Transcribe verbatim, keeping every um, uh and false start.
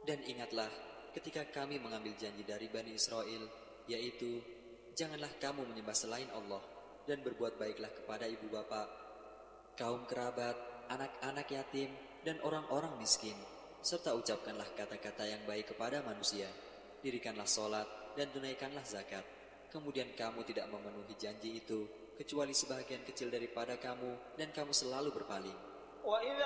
Dan ingatlah ketika kami mengambil janji dari Bani Israel, yaitu, janganlah kamu menyembah selain Allah, dan berbuat baiklah kepada ibu bapa, kaum kerabat, anak-anak yatim, dan orang-orang miskin, serta ucapkanlah kata-kata yang baik kepada manusia. Dirikanlah sholat dan tunaikanlah zakat. Kemudian kamu tidak memenuhi janji itu, kecuali sebahagian kecil daripada kamu, dan kamu selalu berpaling. وإذا